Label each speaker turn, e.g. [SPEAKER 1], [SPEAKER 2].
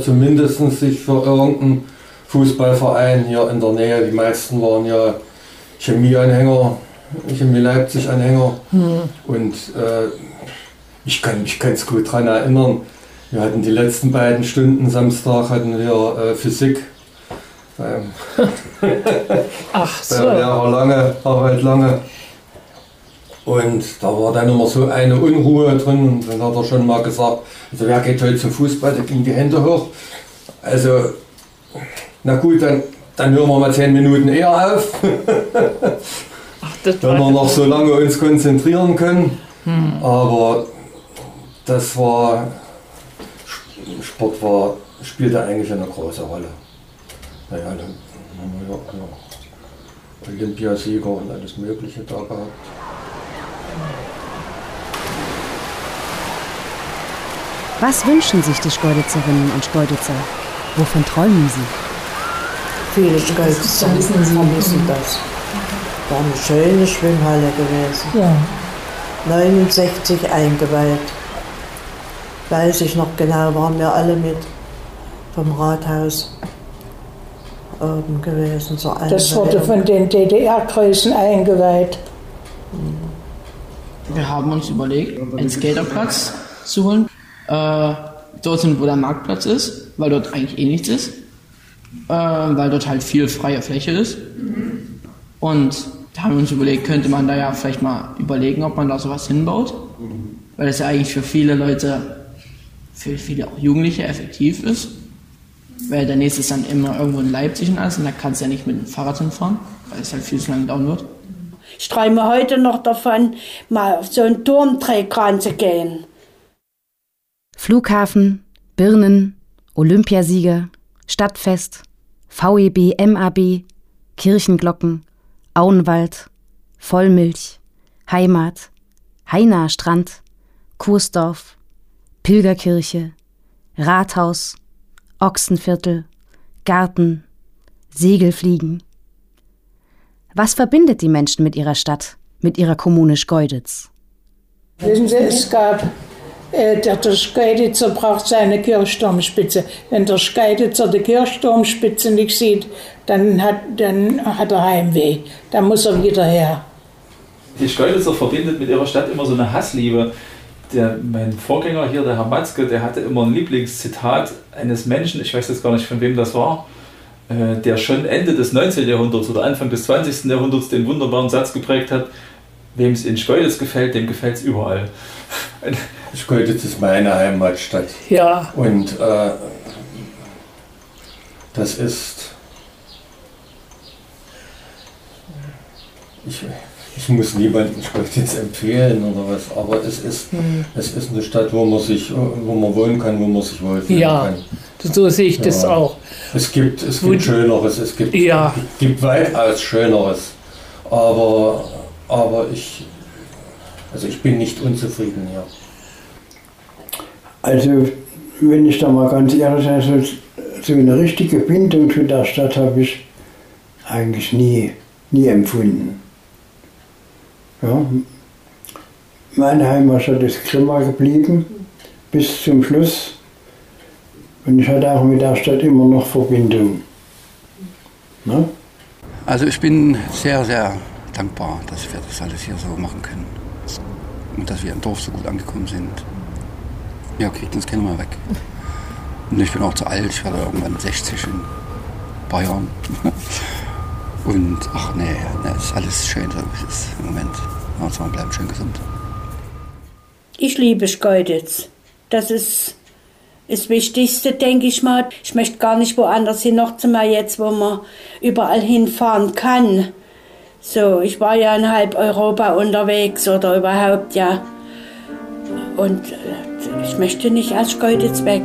[SPEAKER 1] zumindest sich für irgendeinen Fußballverein hier in der Nähe. Die meisten waren ja Chemie-Anhänger, Chemie Leipzig-Anhänger. Und ich kann mich ganz gut daran erinnern, wir hatten die letzten beiden Stunden Samstag hatten wir Physik.
[SPEAKER 2] Ach so.
[SPEAKER 1] Bei Lehrer Harald Lange. Und da war dann immer so eine Unruhe drin. Und dann hat er schon mal gesagt, also wer geht heute zum Fußball, da gingen die Hände hoch. Also, na gut, dann hören wir mal 10 Minuten eher auf. Wenn wir noch so lange uns konzentrieren können. Aber das war, Sport spielte eigentlich eine große Rolle. Naja, dann haben wir ja Olympiasieger und alles Mögliche da gehabt.
[SPEAKER 3] Was wünschen sich die Schkeuditzerinnen und Schkeuditzer? Wovon träumen sie?
[SPEAKER 4] Viele Schkeuditzer vermissen das. War eine schöne Schwimmhalle gewesen.
[SPEAKER 2] Ja.
[SPEAKER 4] 69 eingeweiht. Weiß ich noch genau, waren wir alle mit vom Rathaus oben gewesen. So
[SPEAKER 2] Das wurde von den DDR-Größen eingeweiht.
[SPEAKER 5] Wir haben uns überlegt, einen Skaterplatz zu holen. Dort sind, wo der Marktplatz ist, weil dort eigentlich eh nichts ist. Weil dort halt viel freie Fläche ist. Und da haben wir uns überlegt, könnte man da ja vielleicht mal überlegen, ob man da sowas hinbaut. Weil das ja eigentlich für viele Leute, für viele auch Jugendliche effektiv ist. Weil der nächste ist dann immer irgendwo in Leipzig und alles und da kannst du ja nicht mit dem Fahrrad hinfahren, weil es halt viel zu lange dauern wird.
[SPEAKER 6] Ich träume heute noch davon, mal auf so einen Turmträger zu gehen.
[SPEAKER 3] Flughafen, Birnen, Olympiasieger, Stadtfest, VEB, MAB, Kirchenglocken, Auenwald, Vollmilch, Heimat, Hainaer Strand, Kursdorf, Pilgerkirche, Rathaus, Ochsenviertel, Garten, Segelfliegen. Was verbindet die Menschen mit ihrer Stadt, mit ihrer Kommune Schkeuditz?
[SPEAKER 2] Wissen Sie, es gab, der Schkeuditzer braucht seine Kirchturmspitze. Wenn der Schkeuditzer die Kirchturmspitze nicht sieht, dann hat er Heimweh. Dann muss er wieder her.
[SPEAKER 7] Die Schkeuditzer verbindet mit ihrer Stadt immer so eine Hassliebe. Mein Vorgänger hier, der Herr Matzke, der hatte immer ein Lieblingszitat eines Menschen, ich weiß jetzt gar nicht, von wem das war, der schon Ende des 19. Jahrhunderts oder Anfang des 20. Jahrhunderts den wunderbaren Satz geprägt hat, wem es in Schkeuditz gefällt, dem gefällt es überall.
[SPEAKER 1] Schkeuditz ist meine Heimatstadt.
[SPEAKER 2] Ja.
[SPEAKER 1] Und das ist... Ich muss niemandem Schkeuditz empfehlen oder was, aber es ist eine Stadt, wo man wohnen kann, wo man sich wohlfühlen kann.
[SPEAKER 2] So sehe ich das auch.
[SPEAKER 1] Es gibt Schöneres, es gibt weitaus Schöneres, aber ich bin nicht unzufrieden hier.
[SPEAKER 8] Also, wenn ich da mal ganz ehrlich sein, so eine richtige Bindung zu der Stadt habe ich eigentlich nie empfunden. Ja. Meine Heimatstadt ist Grimma geblieben bis zum Schluss und ich hatte auch mit der Stadt immer noch Verbindung. Ja?
[SPEAKER 9] Also ich bin sehr, sehr dankbar, dass wir das alles hier so machen können und dass wir im Dorf so gut angekommen sind. Ja, kriegt uns keiner mehr weg. Und ich bin auch zu alt, ich werde irgendwann 60 in ein paar Jahren. Und ach nee, ist alles schön, so wie es ist im Moment. Also wir bleiben schön gesund.
[SPEAKER 6] Ich liebe Schkeuditz. Das ist das Wichtigste, denke ich mal. Ich möchte gar nicht woanders hin, noch zumal jetzt, wo man überall hinfahren kann. So, ich war ja in halb Europa unterwegs oder überhaupt, ja. Und ich möchte nicht aus Schkeuditz weg.